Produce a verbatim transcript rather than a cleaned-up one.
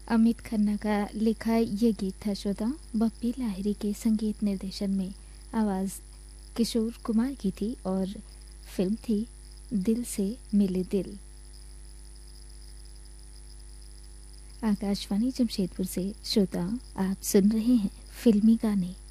अमित खन्ना का लिखा ये गीत था श्रोता, बप्पी लाहिरी के संगीत निर्देशन में। आवाज़ किशोर कुमार की थी और फिल्म थी दिल से मिले दिल। आकाशवाणी जमशेदपुर से श्रोता आप सुन रहे हैं फिल्मी गाने।